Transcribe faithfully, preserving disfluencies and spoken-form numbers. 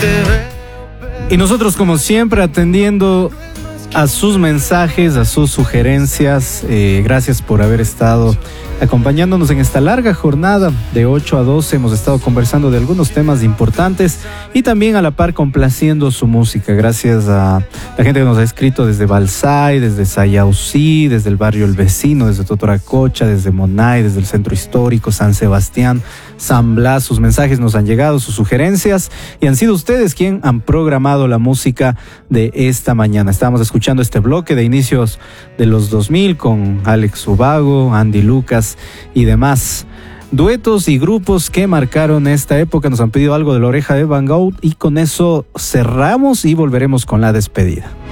Y nosotros, como siempre, atendiendo a sus mensajes, a sus sugerencias. Eh, gracias por haber estado acompañándonos en esta larga jornada de ocho a doce. Hemos estado conversando de algunos temas importantes y también a la par complaciendo su música. Gracias a la gente que nos ha escrito desde Balsay, desde Sayausí, desde el barrio El Vecino, desde Totoracocha, desde Monay, desde el Centro Histórico, San Sebastián, San Blas. Sus mensajes nos han llegado, sus sugerencias, y han sido ustedes quien han programado la música de esta mañana. Estábamos escuchando este bloque de inicios de los dos mil con Alex Ubago, Andy Lucas y demás duetos y grupos que marcaron esta época. Nos han pedido algo de La Oreja de Van Gogh y con eso cerramos y volveremos con la despedida.